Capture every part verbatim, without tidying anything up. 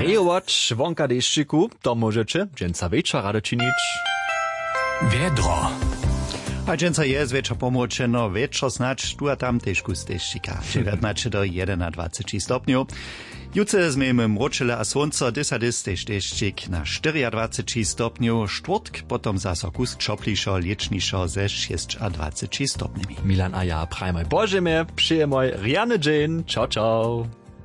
Rejować wonka deszczyku, to możecie dżęca wieczora czynić. Wiedro. A dżęca jest wieczor pomoczeno, wieczor znać tu a tam teżku z deszczyka. dziewiętnaście do dwadzieścia stopniów. Jutro zmejemy mroczele a słońce, dysadys tež deszczyk na dwadzieścia stopniów, czwartk, potom zaso kus czoplišo, liecznišo ze dwadzieścia sześć stopniami. Milan a ja prajmaj Bożemy, przyjemaj Rianne Jane. Ciao, ciao.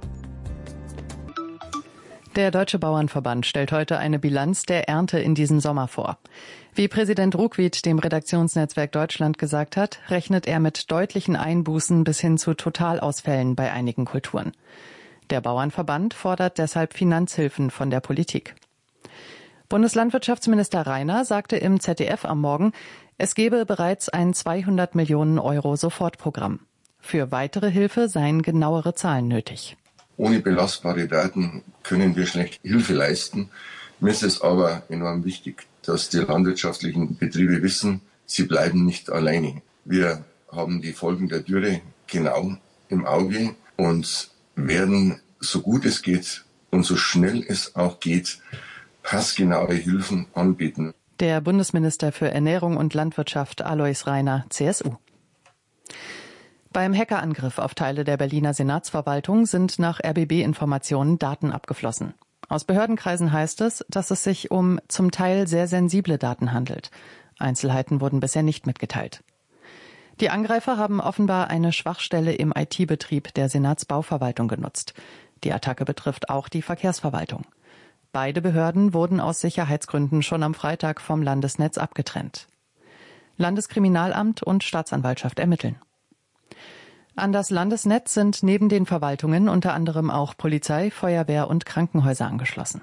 Der Deutsche Bauernverband stellt heute eine Bilanz der Ernte in diesem Sommer vor. Wie Präsident Ruckwied dem Redaktionsnetzwerk Deutschland gesagt hat, rechnet er mit deutlichen Einbußen bis hin zu Totalausfällen bei einigen Kulturen. Der Bauernverband fordert deshalb Finanzhilfen von der Politik. Bundeslandwirtschaftsminister Rainer sagte im Z D F am Morgen, es gebe bereits ein zweihundert Millionen Euro Sofortprogramm. Für weitere Hilfe seien genauere Zahlen nötig. Ohne belastbare Daten können wir schlecht Hilfe leisten. Mir ist es aber enorm wichtig, dass die landwirtschaftlichen Betriebe wissen, sie bleiben nicht alleine. Wir haben die Folgen der Dürre genau im Auge und werden, so gut es geht und so schnell es auch geht, passgenaue Hilfen anbieten. Der Bundesminister für Ernährung und Landwirtschaft Alois Rainer, C S U. Beim Hackerangriff auf Teile der Berliner Senatsverwaltung sind nach R B B-Informationen Daten abgeflossen. Aus Behördenkreisen heißt es, dass es sich um zum Teil sehr sensible Daten handelt. Einzelheiten wurden bisher nicht mitgeteilt. Die Angreifer haben offenbar eine Schwachstelle im I T-Betrieb der Senatsbauverwaltung genutzt. Die Attacke betrifft auch die Verkehrsverwaltung. Beide Behörden wurden aus Sicherheitsgründen schon am Freitag vom Landesnetz abgetrennt. Landeskriminalamt und Staatsanwaltschaft ermitteln. An das Landesnetz sind neben den Verwaltungen unter anderem auch Polizei, Feuerwehr und Krankenhäuser angeschlossen.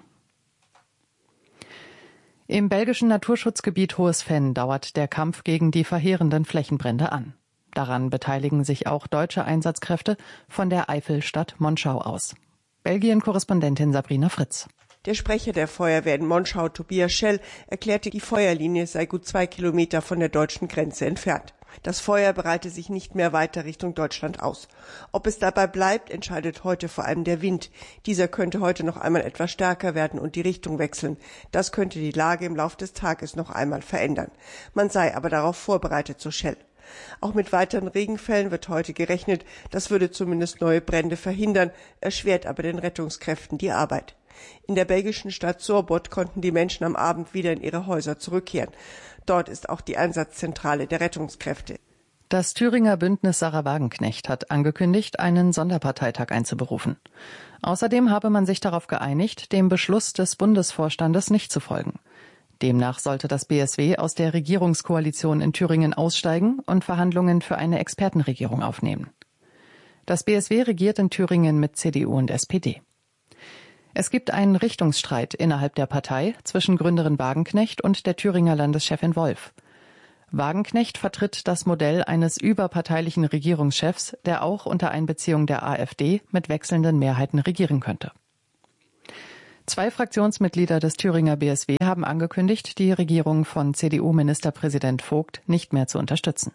Im belgischen Naturschutzgebiet Hohes Venn dauert der Kampf gegen die verheerenden Flächenbrände an. Daran beteiligen sich auch deutsche Einsatzkräfte von der Eifelstadt Monschau aus. Belgien-Korrespondentin Sabrina Fritz. Der Sprecher der Feuerwehr in Monschau, Tobias Schell, erklärte, die Feuerlinie sei gut zwei Kilometer von der deutschen Grenze entfernt. Das Feuer breite sich nicht mehr weiter Richtung Deutschland aus. Ob es dabei bleibt, entscheidet heute vor allem der Wind. Dieser könnte heute noch einmal etwas stärker werden und die Richtung wechseln. Das könnte die Lage im Lauf des Tages noch einmal verändern. Man sei aber darauf vorbereitet, so Schell. Auch mit weiteren Regenfällen wird heute gerechnet. Das würde zumindest neue Brände verhindern, erschwert aber den Rettungskräften die Arbeit. In der belgischen Stadt Sorbot konnten die Menschen am Abend wieder in ihre Häuser zurückkehren. Dort ist auch die Einsatzzentrale der Rettungskräfte. Das Thüringer Bündnis Sarah Wagenknecht hat angekündigt, einen Sonderparteitag einzuberufen. Außerdem habe man sich darauf geeinigt, dem Beschluss des Bundesvorstandes nicht zu folgen. Demnach sollte das B S W aus der Regierungskoalition in Thüringen aussteigen und Verhandlungen für eine Expertenregierung aufnehmen. Das B S W regiert in Thüringen mit C D U und S P D. Es gibt einen Richtungsstreit innerhalb der Partei zwischen Gründerin Wagenknecht und der Thüringer Landeschefin Wolf. Wagenknecht vertritt das Modell eines überparteilichen Regierungschefs, der auch unter Einbeziehung der AfD mit wechselnden Mehrheiten regieren könnte. Zwei Fraktionsmitglieder des Thüringer B S W haben angekündigt, die Regierung von C D U-Ministerpräsident Vogt nicht mehr zu unterstützen.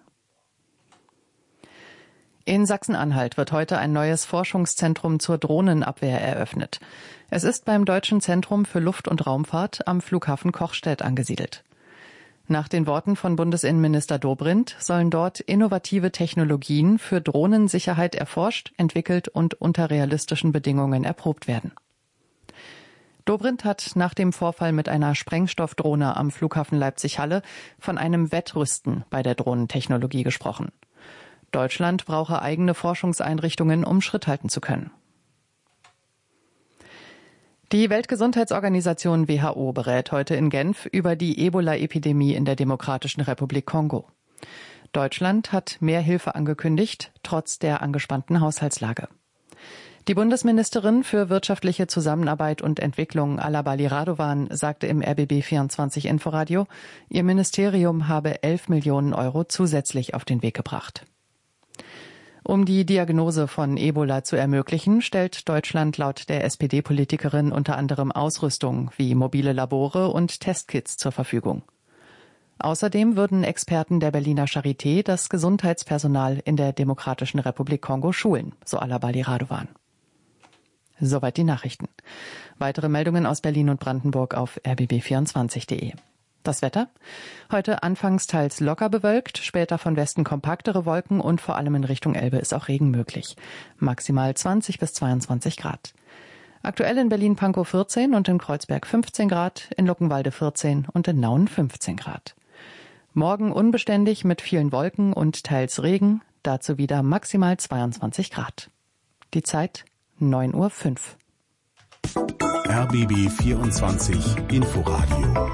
In Sachsen-Anhalt wird heute ein neues Forschungszentrum zur Drohnenabwehr eröffnet. Es ist beim Deutschen Zentrum für Luft- und Raumfahrt am Flughafen Kochstedt angesiedelt. Nach den Worten von Bundesinnenminister Dobrindt sollen dort innovative Technologien für Drohnensicherheit erforscht, entwickelt und unter realistischen Bedingungen erprobt werden. Dobrindt hat nach dem Vorfall mit einer Sprengstoffdrohne am Flughafen Leipzig-Halle von einem Wettrüsten bei der Drohnentechnologie gesprochen. Deutschland brauche eigene Forschungseinrichtungen, um Schritt halten zu können. Die Weltgesundheitsorganisation W H O berät heute in Genf über die Ebola-Epidemie in der Demokratischen Republik Kongo. Deutschland hat mehr Hilfe angekündigt, trotz der angespannten Haushaltslage. Die Bundesministerin für wirtschaftliche Zusammenarbeit und Entwicklung Alabali Radovan sagte im R B B vierundzwanzig Inforadio, ihr Ministerium habe elf Millionen Euro zusätzlich auf den Weg gebracht. Um die Diagnose von Ebola zu ermöglichen, stellt Deutschland laut der S P D-Politikerin unter anderem Ausrüstung wie mobile Labore und Testkits zur Verfügung. Außerdem würden Experten der Berliner Charité das Gesundheitspersonal in der Demokratischen Republik Kongo schulen, so Alabali Radovan. Soweit die Nachrichten. Weitere Meldungen aus Berlin und Brandenburg auf r b b vierundzwanzig punkt de. Das Wetter? Heute anfangs teils locker bewölkt, später von Westen kompaktere Wolken und vor allem in Richtung Elbe ist auch Regen möglich. Maximal zwanzig bis zweiundzwanzig Grad. Aktuell in Berlin-Pankow vierzehn und in Kreuzberg fünfzehn Grad, in Luckenwalde vierzehn und in Nauen fünfzehn Grad. Morgen unbeständig mit vielen Wolken und teils Regen, dazu wieder maximal zweiundzwanzig Grad. Die Zeit neun Uhr fünf. R B B vierundzwanzig Inforadio.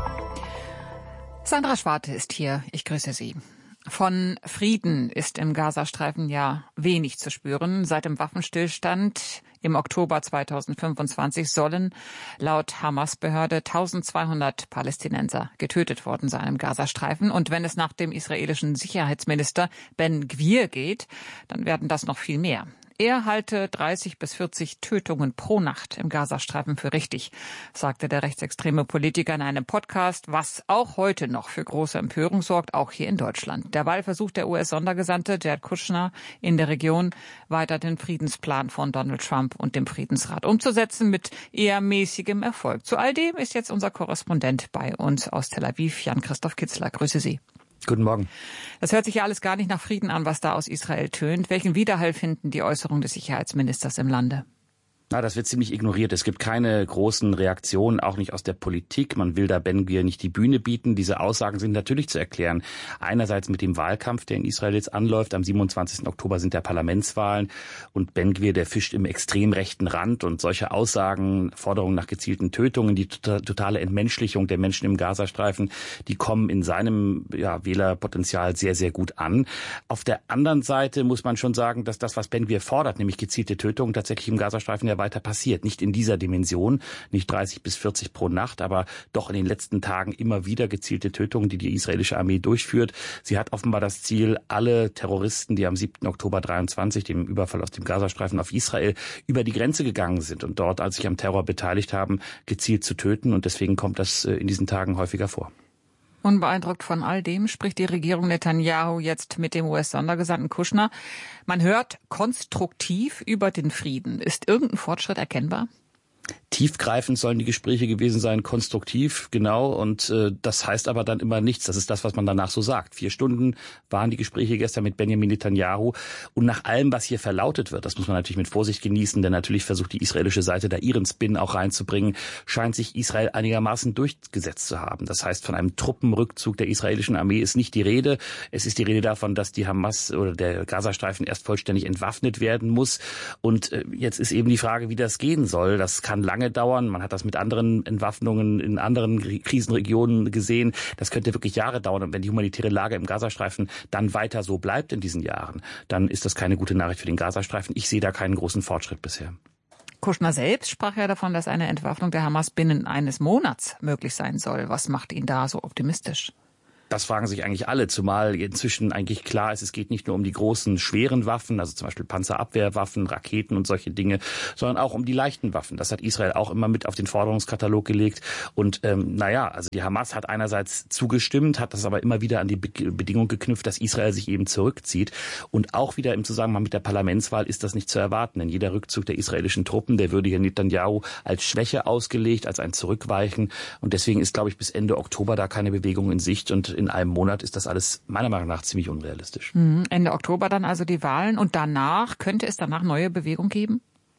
Sandra Schwarte ist hier. Ich grüße Sie. Von Frieden ist im Gazastreifen ja wenig zu spüren. Seit dem Waffenstillstand im Oktober zweitausendfünfundzwanzig sollen laut Hamas-Behörde eintausendzweihundert Palästinenser getötet worden sein im Gazastreifen. Und wenn es nach dem israelischen Sicherheitsminister Ben Gvir geht, dann werden das noch viel mehr. Er halte dreißig bis vierzig Tötungen pro Nacht im Gazastreifen für richtig, sagte der rechtsextreme Politiker in einem Podcast, was auch heute noch für große Empörung sorgt, auch hier in Deutschland. Derweil versucht der U S-Sondergesandte Jared Kushner in der Region weiter den Friedensplan von Donald Trump und dem Friedensrat umzusetzen, mit eher mäßigem Erfolg. Zu all dem ist jetzt unser Korrespondent bei uns aus Tel Aviv, Jan-Christoph Kitzler. Grüße Sie. Guten Morgen. Das hört sich ja alles gar nicht nach Frieden an, was da aus Israel tönt. Welchen Widerhall finden die Äußerungen des Sicherheitsministers im Lande? Na, das wird ziemlich ignoriert. Es gibt keine großen Reaktionen, auch nicht aus der Politik. Man will da Ben Gvir nicht die Bühne bieten. Diese Aussagen sind natürlich zu erklären. Einerseits mit dem Wahlkampf, der in Israel jetzt anläuft. Am siebenundzwanzigsten Oktober sind der Parlamentswahlen. Und Ben Gvir, der fischt im extrem rechten Rand. Und solche Aussagen, Forderungen nach gezielten Tötungen, die totale Entmenschlichung der Menschen im Gazastreifen, die kommen in seinem ja, Wählerpotenzial sehr, sehr gut an. Auf der anderen Seite muss man schon sagen, dass das, was Ben Gvir fordert, nämlich gezielte Tötungen, tatsächlich im Gazastreifen ja weiter passiert. Nicht in dieser Dimension, nicht dreißig bis vierzig pro Nacht, aber doch in den letzten Tagen immer wieder gezielte Tötungen, die die israelische Armee durchführt. Sie hat offenbar das Ziel, alle Terroristen, die am siebten Oktober dreiundzwanzig, dem Überfall aus dem Gazastreifen auf Israel, über die Grenze gegangen sind und dort, als sich am Terror beteiligt haben, gezielt zu töten. Und deswegen kommt das in diesen Tagen häufiger vor. Unbeeindruckt von all dem spricht die Regierung Netanyahu jetzt mit dem U S-Sondergesandten Kushner. Man hört konstruktiv über den Frieden. Ist irgendein Fortschritt erkennbar? Tiefgreifend sollen die Gespräche gewesen sein, konstruktiv, genau. Und äh, das heißt aber dann immer nichts. Das ist das, was man danach so sagt. Vier Stunden waren die Gespräche gestern mit Benjamin Netanyahu. Und nach allem, was hier verlautet wird, das muss man natürlich mit Vorsicht genießen, denn natürlich versucht die israelische Seite da ihren Spin auch reinzubringen, scheint sich Israel einigermaßen durchgesetzt zu haben. Das heißt, von einem Truppenrückzug der israelischen Armee ist nicht die Rede. Es ist die Rede davon, dass die Hamas oder der Gazastreifen erst vollständig entwaffnet werden muss. Und äh, jetzt ist eben die Frage, wie das gehen soll. Das kann lange dauern. Man hat das mit anderen Entwaffnungen in anderen Krisenregionen gesehen. Das könnte wirklich Jahre dauern. Und wenn die humanitäre Lage im Gazastreifen dann weiter so bleibt in diesen Jahren, dann ist das keine gute Nachricht für den Gazastreifen. Ich sehe da keinen großen Fortschritt bisher. Kushner selbst sprach ja davon, dass eine Entwaffnung der Hamas binnen eines Monats möglich sein soll. Was macht ihn da so optimistisch? Das fragen sich eigentlich alle, zumal inzwischen eigentlich klar ist, es geht nicht nur um die großen, schweren Waffen, also zum Beispiel Panzerabwehrwaffen, Raketen und solche Dinge, sondern auch um die leichten Waffen. Das hat Israel auch immer mit auf den Forderungskatalog gelegt. Und ähm, naja, also die Hamas hat einerseits zugestimmt, hat das aber immer wieder an die Be- Bedingung geknüpft, dass Israel sich eben zurückzieht. Und auch wieder im Zusammenhang mit der Parlamentswahl ist das nicht zu erwarten, denn jeder Rückzug der israelischen Truppen, der würde hier Netanyahu als Schwäche ausgelegt, als ein Zurückweichen. Und deswegen ist, glaube ich, bis Ende Oktober da keine Bewegung in Sicht. Und in einem Monat ist das alles meiner Meinung nach ziemlich unrealistisch. Ende Oktober dann also die Wahlen und danach, könnte es danach neue Bewegung geben?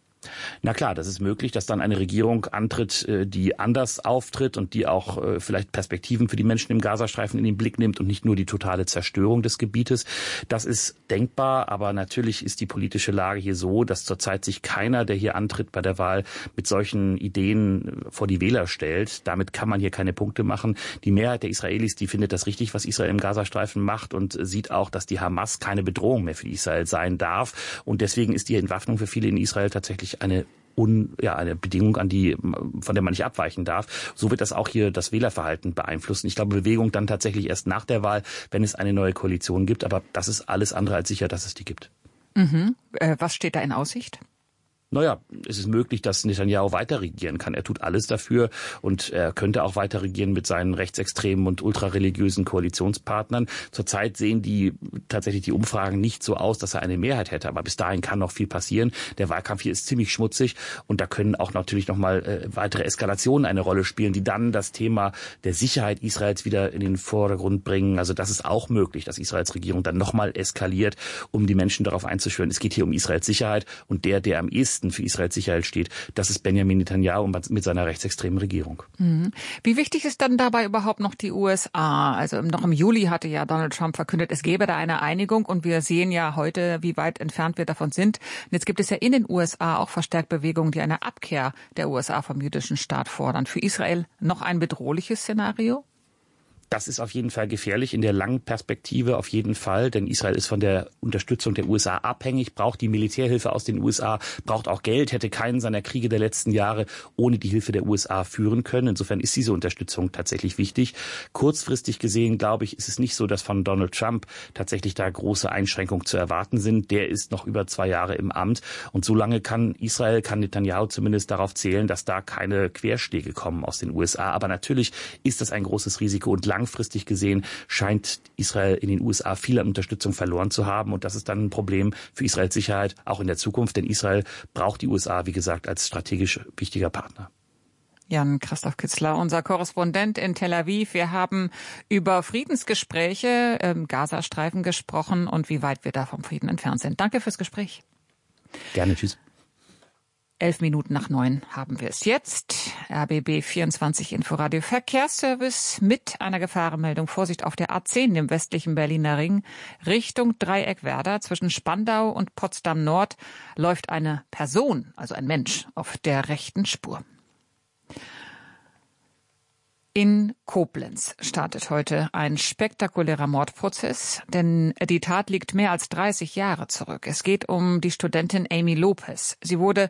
Na klar, das ist möglich, dass dann eine Regierung antritt, die anders auftritt und die auch vielleicht Perspektiven für die Menschen im Gazastreifen in den Blick nimmt und nicht nur die totale Zerstörung des Gebietes. Das ist denkbar, aber natürlich ist die politische Lage hier so, dass zurzeit sich keiner, der hier antritt bei der Wahl, mit solchen Ideen vor die Wähler stellt. Damit kann man hier keine Punkte machen. Die Mehrheit der Israelis, die findet das richtig, was Israel im Gazastreifen macht und sieht auch, dass die Hamas keine Bedrohung mehr für Israel sein darf. Und deswegen ist die Entwaffnung für viele in Israel tatsächlich eine Un, ja, eine Bedingung, an die, von der man nicht abweichen darf. So wird das auch hier das Wählerverhalten beeinflussen. Ich glaube, Bewegung dann tatsächlich erst nach der Wahl, wenn es eine neue Koalition gibt. Aber das ist alles andere als sicher, dass es die gibt. Mhm. Äh, was steht da in Aussicht? Naja, es ist möglich, dass Netanyahu weiter regieren kann. Er tut alles dafür und er könnte auch weiter regieren mit seinen rechtsextremen und ultrareligiösen Koalitionspartnern. Zurzeit sehen die tatsächlich die Umfragen nicht so aus, dass er eine Mehrheit hätte. Aber bis dahin kann noch viel passieren. Der Wahlkampf hier ist ziemlich schmutzig und da können auch natürlich noch mal äh, weitere Eskalationen eine Rolle spielen, die dann das Thema der Sicherheit Israels wieder in den Vordergrund bringen. Also das ist auch möglich, dass Israels Regierung dann noch mal eskaliert, um die Menschen darauf einzuschwören. Es geht hier um Israels Sicherheit und der, der am ehesten für Israels Sicherheit steht, das ist Benjamin Netanyahu mit seiner rechtsextremen Regierung. Mhm. Wie wichtig ist dann dabei überhaupt noch die U S A? Also noch im Juli hatte ja Donald Trump verkündet, es gäbe da eine Einigung und wir sehen ja heute, wie weit entfernt wir davon sind. Und jetzt gibt es ja in den U S A auch verstärkt Bewegungen, die eine Abkehr der U S A vom jüdischen Staat fordern. Für Israel noch ein bedrohliches Szenario? Das ist auf jeden Fall gefährlich, in der langen Perspektive auf jeden Fall, denn Israel ist von der Unterstützung der U S A abhängig, braucht die Militärhilfe aus den U S A, braucht auch Geld, hätte keinen seiner Kriege der letzten Jahre ohne die Hilfe der U S A führen können. Insofern ist diese Unterstützung tatsächlich wichtig. Kurzfristig gesehen, glaube ich, ist es nicht so, dass von Donald Trump tatsächlich da große Einschränkungen zu erwarten sind. Der ist noch über zwei Jahre im Amt und so lange kann Israel, kann Netanyahu zumindest darauf zählen, dass da keine Querschläge kommen aus den U S A. Aber natürlich ist das ein großes Risiko und langfristig gesehen scheint Israel in den U S A viel an Unterstützung verloren zu haben. Und das ist dann ein Problem für Israels Sicherheit auch in der Zukunft. Denn Israel braucht die U S A, wie gesagt, als strategisch wichtiger Partner. Jan-Christoph Kitzler, unser Korrespondent in Tel Aviv. Wir haben über Friedensgespräche im Gazastreifen gesprochen und wie weit wir da vom Frieden entfernt sind. Danke fürs Gespräch. Gerne, tschüss. Elf Minuten nach neun haben wir es jetzt. R B B vierundzwanzig Inforadio Verkehrsservice mit einer Gefahrenmeldung. Vorsicht auf der A zehn, dem westlichen Berliner Ring. Richtung Dreieckwerder zwischen Spandau und Potsdam Nord läuft eine Person, also ein Mensch, auf der rechten Spur. In Koblenz startet heute ein spektakulärer Mordprozess, denn die Tat liegt mehr als dreißig Jahre zurück. Es geht um die Studentin Amy Lopez. Sie wurde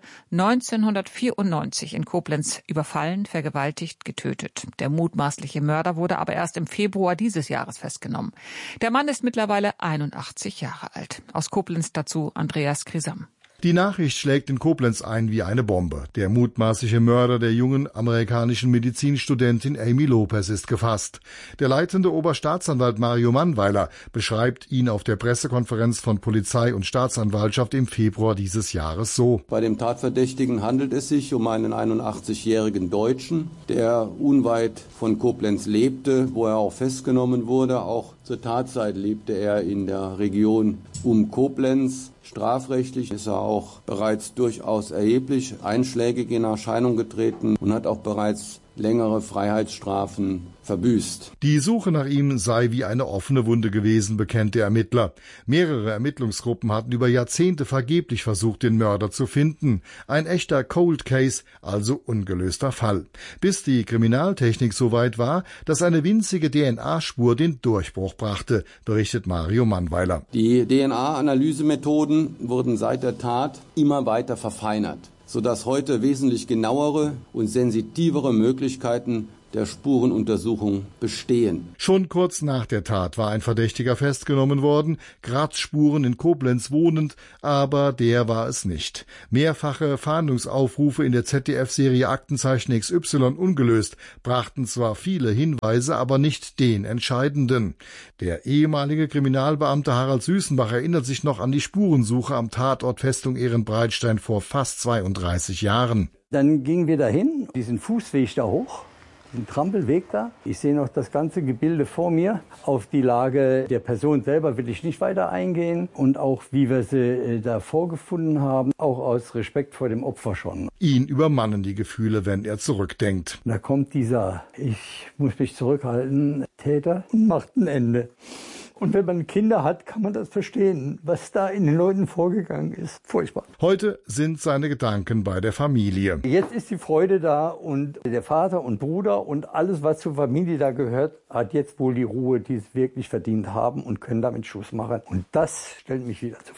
neunzehnhundertvierundneunzig in Koblenz überfallen, vergewaltigt, getötet. Der mutmaßliche Mörder wurde aber erst im Februar dieses Jahres festgenommen. Der Mann ist mittlerweile einundachtzig Jahre alt. Aus Koblenz dazu Andreas Grisam. Die Nachricht schlägt in Koblenz ein wie eine Bombe. Der mutmaßliche Mörder der jungen amerikanischen Medizinstudentin Amy Lopez ist gefasst. Der leitende Oberstaatsanwalt Mario Mannweiler beschreibt ihn auf der Pressekonferenz von Polizei und Staatsanwaltschaft im Februar dieses Jahres so. Bei dem Tatverdächtigen handelt es sich um einen einundachtzigjährigen Deutschen, der unweit von Koblenz lebte, wo er auch festgenommen wurde. Auch zur Tatzeit lebte er in der Region um Koblenz. Strafrechtlich ist er auch bereits durchaus erheblich einschlägig in Erscheinung getreten und hat auch bereits längere Freiheitsstrafen verbüßt. Die Suche nach ihm sei wie eine offene Wunde gewesen, bekennt der Ermittler. Mehrere Ermittlungsgruppen hatten über Jahrzehnte vergeblich versucht, den Mörder zu finden. Ein echter Cold Case, also ungelöster Fall. Bis die Kriminaltechnik so weit war, dass eine winzige D N A-Spur den Durchbruch brachte, berichtet Mario Mannweiler. Die D N A-Analysemethoden wurden seit der Tat immer weiter verfeinert, sodass heute wesentlich genauere und sensitivere Möglichkeiten der Spurenuntersuchung bestehen. Schon kurz nach der Tat war ein Verdächtiger festgenommen worden, Kratzspuren in Koblenz wohnend, aber der war es nicht. Mehrfache Fahndungsaufrufe in der Z D F-Serie Aktenzeichen X Y ungelöst, brachten zwar viele Hinweise, aber nicht den entscheidenden. Der ehemalige Kriminalbeamte Harald Süßenbach erinnert sich noch an die Spurensuche am Tatort Festung Ehrenbreitstein vor fast zweiunddreißig Jahren. Dann gingen wir dahin, diesen Fußweg da hoch. Ein Trampelweg da. Ich sehe noch das ganze Gebilde vor mir. Auf die Lage der Person selber will ich nicht weiter eingehen und auch wie wir sie da vorgefunden haben, auch aus Respekt vor dem Opfer schon. Ihn übermannen die Gefühle, wenn er zurückdenkt. Da kommt dieser, ich muss mich zurückhalten, Täter und macht ein Ende. Und wenn man Kinder hat, kann man das verstehen, was da in den Leuten vorgegangen ist. Furchtbar. Heute sind seine Gedanken bei der Familie. Jetzt ist die Freude da und der Vater und Bruder und alles, was zur Familie da gehört, hat jetzt wohl die Ruhe, die es wirklich verdient haben und können damit Schluss machen. Und das stellt mich wieder zufrieden.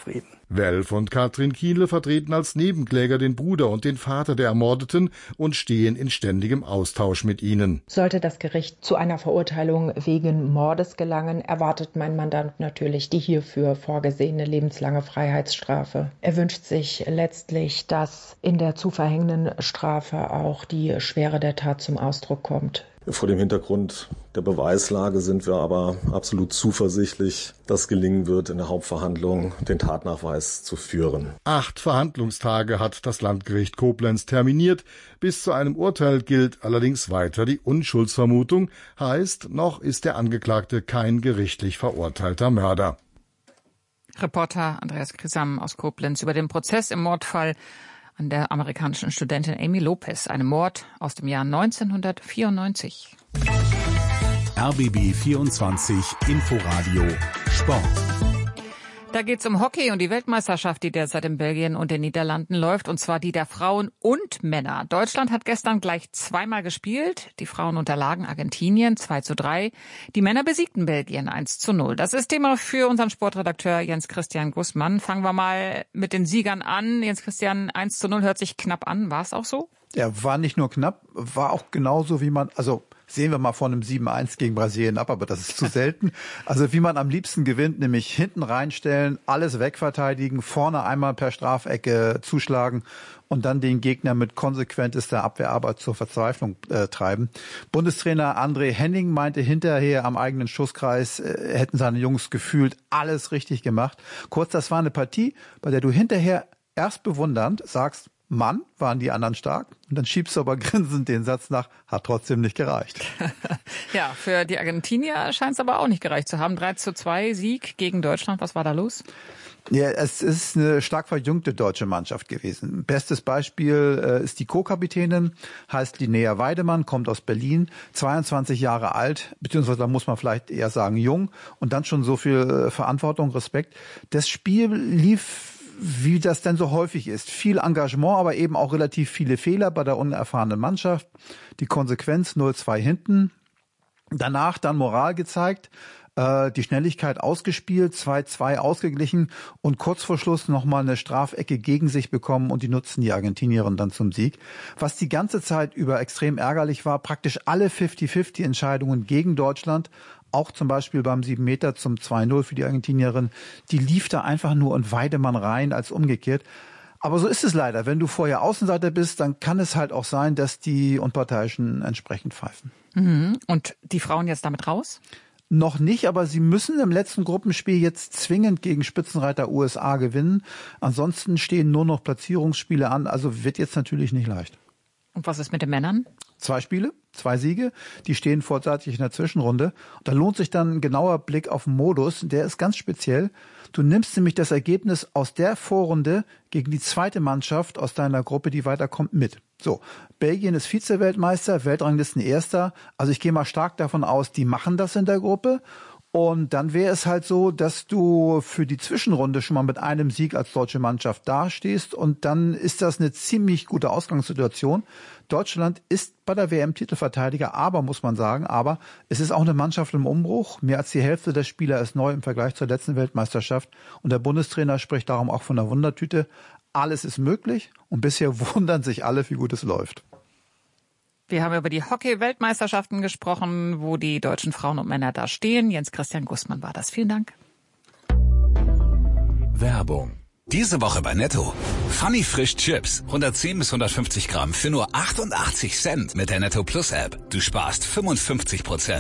Welf und Katrin Kienle vertreten als Nebenkläger den Bruder und den Vater der Ermordeten und stehen in ständigem Austausch mit ihnen. Sollte das Gericht zu einer Verurteilung wegen Mordes gelangen, erwartet mein Mandant natürlich die hierfür vorgesehene lebenslange Freiheitsstrafe. Er wünscht sich letztlich, dass in der zu verhängenden Strafe auch die Schwere der Tat zum Ausdruck kommt. Vor dem Hintergrund der Beweislage sind wir aber absolut zuversichtlich, dass gelingen wird, in der Hauptverhandlung den Tatnachweis zu führen. Acht Verhandlungstage hat das Landgericht Koblenz terminiert. Bis zu einem Urteil gilt allerdings weiter die Unschuldsvermutung. Heißt, noch ist der Angeklagte kein gerichtlich verurteilter Mörder. Reporter Andreas Krisam aus Koblenz über den Prozess im Mordfall an der amerikanischen Studentin Amy Lopez, einem Mord aus dem Jahr neunzehnhundertvierundneunzig. R B B vierundzwanzig Inforadio Sport. Da geht's um Hockey und die Weltmeisterschaft, die derzeit in Belgien und den Niederlanden läuft, und zwar die der Frauen und Männer. Deutschland hat gestern gleich zweimal gespielt. Die Frauen unterlagen Argentinien zwei zu drei. Die Männer besiegten Belgien eins zu null. Das ist Thema für unseren Sportredakteur Jens Christian Gussmann. Fangen wir mal mit den Siegern an. Jens Christian, eins zu null hört sich knapp an. War es auch so? Ja, war nicht nur knapp, war auch genauso, wie man, also sehen wir mal von einem sieben eins gegen Brasilien ab, aber das ist zu selten. Also wie man am liebsten gewinnt, nämlich hinten reinstellen, alles wegverteidigen, vorne einmal per Strafecke zuschlagen und dann den Gegner mit konsequentester Abwehrarbeit zur Verzweiflung äh, treiben. Bundestrainer André Henning meinte hinterher am eigenen Schusskreis, äh, hätten seine Jungs gefühlt alles richtig gemacht. Kurz, das war eine Partie, bei der du hinterher erst bewundernd sagst, Mann, waren die anderen stark? Und dann schiebst du aber grinsend den Satz nach, hat trotzdem nicht gereicht. Ja, für die Argentinier scheint es aber auch nicht gereicht zu haben. drei zu zwei Sieg gegen Deutschland. Was war da los? Ja, es ist eine stark verjüngte deutsche Mannschaft gewesen. Bestes Beispiel äh, ist die Co-Kapitänin, heißt Linnea Weidemann, kommt aus Berlin, zweiundzwanzig Jahre alt, beziehungsweise da muss man vielleicht eher sagen jung, und dann schon so viel äh, Verantwortung, Respekt. Das Spiel lief, wie das denn so häufig ist. Viel Engagement, aber eben auch relativ viele Fehler bei der unerfahrenen Mannschaft. Die Konsequenz null zwei hinten. Danach dann Moral gezeigt, äh, die Schnelligkeit ausgespielt, zwei zwei ausgeglichen und kurz vor Schluss nochmal eine Strafecke gegen sich bekommen und die nutzen die Argentinierin dann zum Sieg. Was die ganze Zeit über extrem ärgerlich war, praktisch alle fünfzig fünfzig Entscheidungen gegen Deutschland, auch zum Beispiel beim sieben Meter zum zwei null für die Argentinierin, die lief da einfach nur und Weidemann rein als umgekehrt. Aber so ist es leider. Wenn du vorher Außenseiter bist, dann kann es halt auch sein, dass die Unparteiischen entsprechend pfeifen. Mhm. Und die Frauen jetzt damit raus? Noch nicht, aber sie müssen im letzten Gruppenspiel jetzt zwingend gegen Spitzenreiter U S A gewinnen. Ansonsten stehen nur noch Platzierungsspiele an, also wird jetzt natürlich nicht leicht. Und was ist mit den Männern? Zwei Spiele, zwei Siege, die stehen vorzeitig in der Zwischenrunde. Und da lohnt sich dann ein genauer Blick auf den Modus, der ist ganz speziell. Du nimmst nämlich das Ergebnis aus der Vorrunde gegen die zweite Mannschaft aus deiner Gruppe, die weiterkommt, mit. So, Belgien ist Vize-Weltmeister, Weltranglistenerster. Also ich gehe mal stark davon aus, die machen das in der Gruppe. Und dann wäre es halt so, dass du für die Zwischenrunde schon mal mit einem Sieg als deutsche Mannschaft dastehst. Und dann ist das eine ziemlich gute Ausgangssituation. Deutschland ist bei der W M Titelverteidiger, aber muss man sagen, aber es ist auch eine Mannschaft im Umbruch. Mehr als die Hälfte der Spieler ist neu im Vergleich zur letzten Weltmeisterschaft. Und der Bundestrainer spricht darum auch von einer Wundertüte. Alles ist möglich und bisher wundern sich alle, wie gut es läuft. Wir haben über die Hockey-Weltmeisterschaften gesprochen, wo die deutschen Frauen und Männer da stehen. Jens Christian Gussmann war das. Vielen Dank. Werbung. Diese Woche bei Netto. Funny Frisch Chips. hundertzehn bis hundertfünfzig Gramm für nur achtundachtzig Cent mit der Netto Plus App. Du sparst fünfundfünfzig Prozent.